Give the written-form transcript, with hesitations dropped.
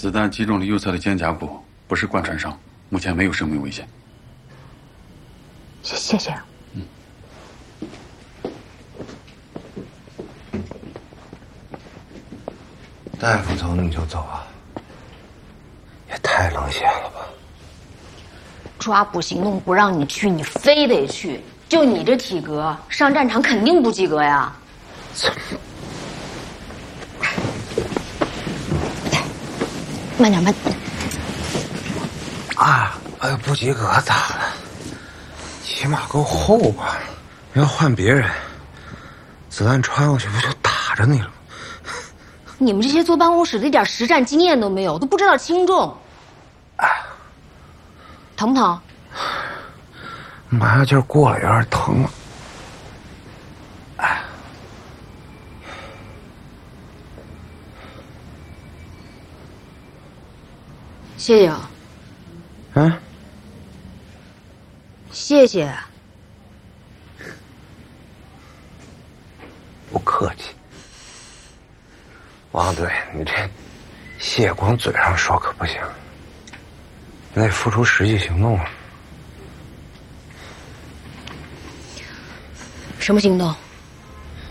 子弹击中了右侧的肩胛骨，不是贯穿伤，目前没有生命危险。 谢谢。 大夫走你就走啊？也太冷血了吧！ 抓捕行动不让你去，你非得去。就你这体格，上战场肯定不及格呀。慢点，慢点。 啊，哎，不及格咋了？起码够厚吧？要换别人，子弹穿过去不就打着你了吗？ 你们这些坐办公室的一点实战经验都没有，都不知道轻重。疼不疼？ 麻药劲儿过了，有点疼了。 谢谢啊。 嗯？ 谢谢。 不客气。王队，你这谢光嘴上说可不行，你得付出实际行动啊。 什么行动？